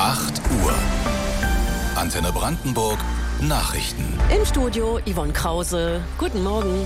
8 Uhr. Antenne Brandenburg Nachrichten. Im Studio Yvonne Krause. Guten Morgen.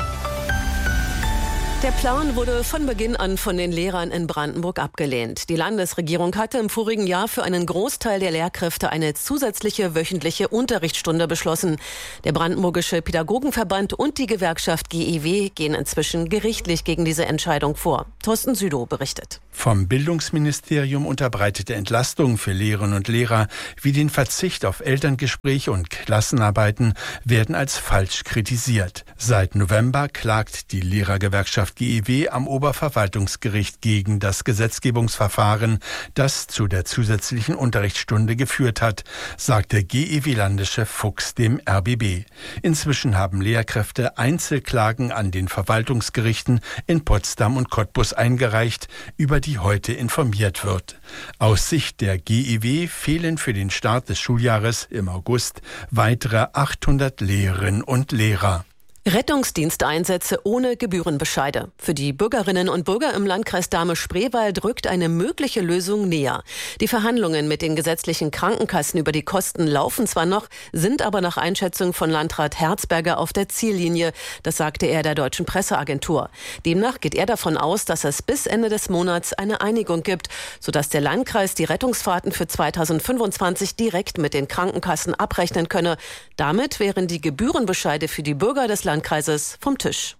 Der Plan wurde von Beginn an von den Lehrern in Brandenburg abgelehnt. Die Landesregierung hatte im vorigen Jahr für einen Großteil der Lehrkräfte eine zusätzliche wöchentliche Unterrichtsstunde beschlossen. Der Brandenburgische Pädagogenverband und die Gewerkschaft GEW gehen inzwischen gerichtlich gegen diese Entscheidung vor. Thorsten Südow berichtet. Vom Bildungsministerium unterbreitete Entlastungen für Lehrerinnen und Lehrer wie den Verzicht auf Elterngespräche und Klassenarbeiten werden als falsch kritisiert. Seit November klagt die Lehrergewerkschaft GEW am Oberverwaltungsgericht gegen das Gesetzgebungsverfahren, das zu der zusätzlichen Unterrichtsstunde geführt hat, sagte GEW-Landeschef Fuchs dem RBB. Inzwischen haben Lehrkräfte Einzelklagen an den Verwaltungsgerichten in Potsdam und Cottbus eingereicht, über die heute informiert wird. Aus Sicht der GEW fehlen für den Start des Schuljahres im August weitere 800 Lehrerinnen und Lehrer. Rettungsdiensteinsätze ohne Gebührenbescheide. Für die Bürgerinnen und Bürger im Landkreis Dahme-Spreewald rückt eine mögliche Lösung näher. Die Verhandlungen mit den gesetzlichen Krankenkassen über die Kosten laufen zwar noch, sind aber nach Einschätzung von Landrat Herzberger auf der Ziellinie. Das sagte er der Deutschen Presseagentur. Demnach geht er davon aus, dass es bis Ende des Monats eine Einigung gibt, sodass der Landkreis die Rettungsfahrten für 2025 direkt mit den Krankenkassen abrechnen könne. Damit wären die Gebührenbescheide für die Bürger des Landkreises vom Tisch.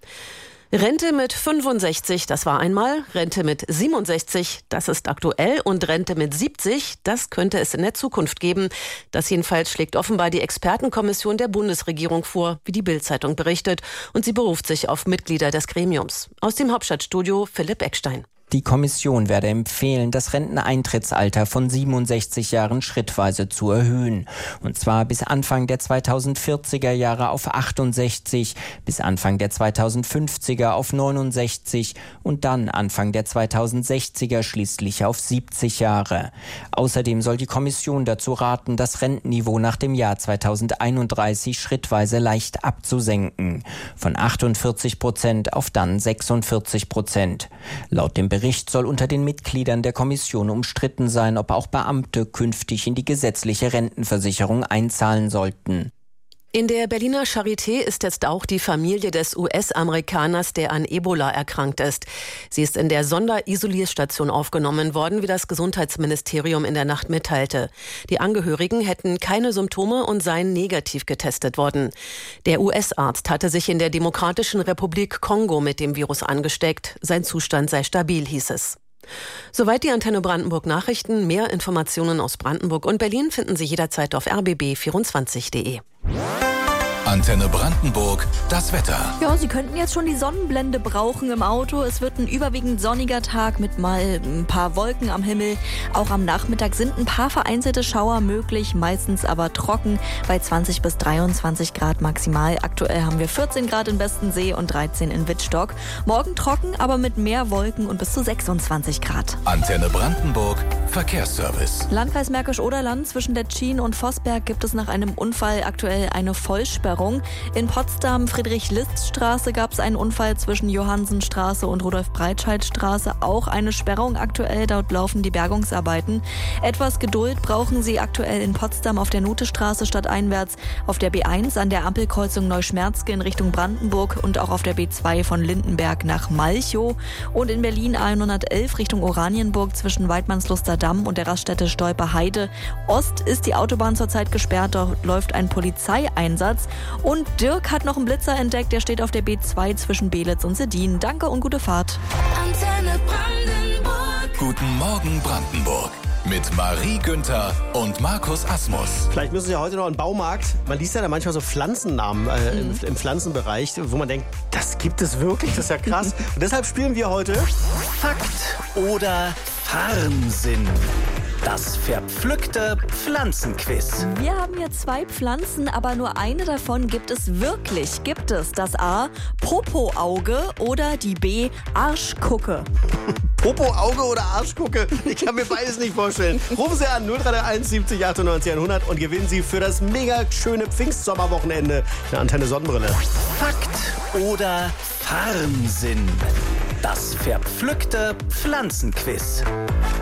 Rente mit 65, das war einmal, Rente mit 67, das ist aktuell und Rente mit 70, das könnte es in der Zukunft geben. Das jedenfalls schlägt offenbar die Expertenkommission der Bundesregierung vor, wie die Bild-Zeitung berichtet, und sie beruft sich auf Mitglieder des Gremiums. Aus dem Hauptstadtstudio Philipp Eckstein. Die Kommission werde empfehlen, das Renteneintrittsalter von 67 Jahren schrittweise zu erhöhen. Und zwar bis Anfang der 2040er Jahre auf 68, bis Anfang der 2050er auf 69 und dann Anfang der 2060er schließlich auf 70 Jahre. Außerdem soll die Kommission dazu raten, das Rentenniveau nach dem Jahr 2031 schrittweise leicht abzusenken. Von 48% auf dann 46%. Laut dem Bericht soll unter den Mitgliedern der Kommission umstritten sein, ob auch Beamte künftig in die gesetzliche Rentenversicherung einzahlen sollten. In der Berliner Charité ist jetzt auch die Familie des US-Amerikaners, der an Ebola erkrankt ist. Sie ist in der Sonderisolierstation aufgenommen worden, wie das Gesundheitsministerium in der Nacht mitteilte. Die Angehörigen hätten keine Symptome und seien negativ getestet worden. Der US-Arzt hatte sich in der Demokratischen Republik Kongo mit dem Virus angesteckt. Sein Zustand sei stabil, hieß es. Soweit die Antenne Brandenburg Nachrichten. Mehr Informationen aus Brandenburg und Berlin finden Sie jederzeit auf rbb24.de. Antenne Brandenburg, das Wetter. Ja, Sie könnten jetzt schon die Sonnenblende brauchen im Auto. Es wird ein überwiegend sonniger Tag mit mal ein paar Wolken am Himmel. Auch am Nachmittag sind ein paar vereinzelte Schauer möglich, meistens aber trocken bei 20 bis 23 Grad maximal. Aktuell haben wir 14 Grad in Bestensee und 13 in Wittstock. Morgen trocken, aber mit mehr Wolken und bis zu 26 Grad. Antenne Brandenburg, Verkehrsservice. Landkreis Märkisch-Oderland zwischen der Tschien und Vossberg gibt es nach einem Unfall aktuell eine Vollsperrung. In Potsdam, Friedrich-List-Straße gab es einen Unfall zwischen Johannsenstraße und Rudolf-Breitscheid-Straße. Auch eine Sperrung aktuell, dort laufen die Bergungsarbeiten. Etwas Geduld brauchen Sie aktuell in Potsdam auf der Nutestraße stadteinwärts, auf der B1 an der Ampelkreuzung Neuschmerzke in Richtung Brandenburg und auch auf der B2 von Lindenberg nach Malchow. Und in Berlin A111 Richtung Oranienburg zwischen Weidmannsluster Damm und der Raststätte Stolper-Heide. Ost ist die Autobahn zurzeit gesperrt, dort läuft ein Polizeieinsatz. Und Dirk hat noch einen Blitzer entdeckt, der steht auf der B2 zwischen Belitz und Sedin. Danke und gute Fahrt. Antenne Brandenburg. Guten Morgen Brandenburg. Mit Marie Günther und Markus Asmus. Vielleicht müssen Sie ja heute noch in den Baumarkt. Man liest ja da manchmal so Pflanzennamen im Pflanzenbereich, wo man denkt, das gibt es wirklich, das ist ja krass. Und deshalb spielen wir heute Fakt oder Farnsinn. Das verpflückte Pflanzenquiz. Wir haben hier 2 Pflanzen, aber nur eine davon gibt es wirklich. Gibt es das A, Popoauge oder die B, Arschgucke? Popoauge oder Arschgucke? Ich kann mir beides nicht vorstellen. Rufen Sie an 0331 70 98 100 und gewinnen Sie für das mega schöne Pfingstsommerwochenende eine Antenne Sonnenbrille. Fakt oder Farnsinn. Das verpflückte Pflanzenquiz.